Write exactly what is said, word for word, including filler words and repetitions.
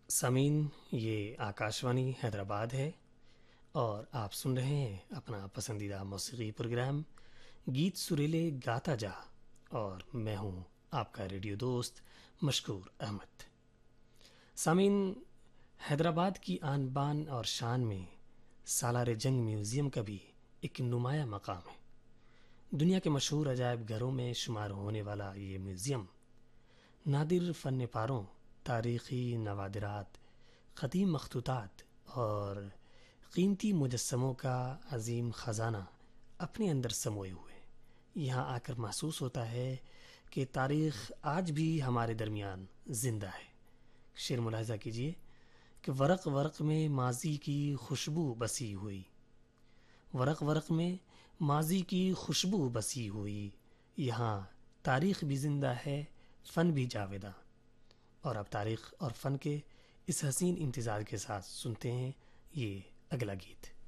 سامعین، یہ آکاشوانی حیدرآباد ہے اور آپ سن رہے ہیں اپنا پسندیدہ موسیقی پروگرام گیت سریلے گاتا جا، اور میں ہوں آپ کا ریڈیو دوست مشکور احمد۔ سامعین، حیدرآباد کی آن بان اور شان میں سالار جنگ میوزیم کا بھی ایک نمایاں مقام ہے۔ دنیا کے مشہور عجائب گھروں میں شمار ہونے والا یہ میوزیم نادر فن پاروں، تاریخی نوادرات، قدیم مخطوطات اور قیمتی مجسموں کا عظیم خزانہ اپنے اندر سموئے ہوئے ہیں۔ یہاں آ کر محسوس ہوتا ہے کہ تاریخ آج بھی ہمارے درمیان زندہ ہے۔ شعر ملاحظہ کیجیے کہ ورق ورق میں ماضی کی خوشبو بسی ہوئی، ورق ورق میں ماضی کی خوشبو بسی ہوئی، یہاں تاریخ بھی زندہ ہے، فن بھی جاویداں۔ اور اب تاریخ اور فن کے اس حسین امتزاج کے ساتھ سنتے ہیں یہ اگلا گیت۔